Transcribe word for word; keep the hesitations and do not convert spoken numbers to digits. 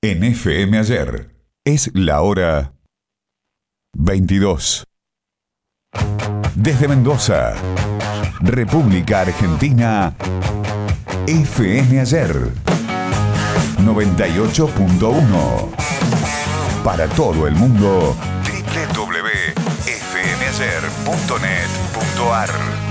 En F M Ayer es la hora veintidós. Desde Mendoza, República Argentina, F M Ayer noventa y ocho punto uno. Para todo el mundo, doble u doble u doble u punto f m ayer punto net punto a r.